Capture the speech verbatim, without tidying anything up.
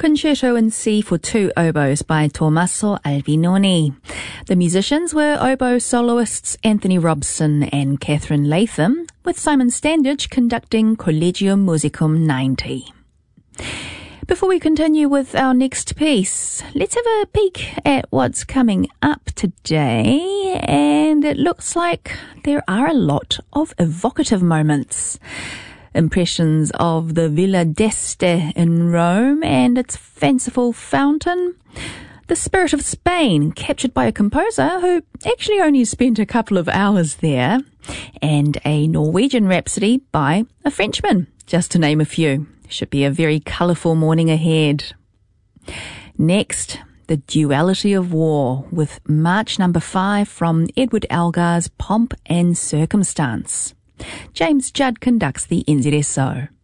Concerto in C for Two Oboes by Tommaso Albinoni. The musicians were oboe soloists Anthony Robson and Catherine Latham, with Simon Standage conducting Collegium Musicum ninety. Before we continue with our next piece, let's have a peek at what's coming up today, and it looks like there are a lot of evocative moments. Impressions of the Villa d'Este in Rome and its fanciful fountain. The spirit of Spain, captured by a composer who actually only spent a couple of hours there. And a Norwegian rhapsody by a Frenchman, just to name a few. Should be a very colourful morning ahead. Next, the duality of war, with March number five from Edward Elgar's Pomp and Circumstance. James Judd conducts the N Z S O.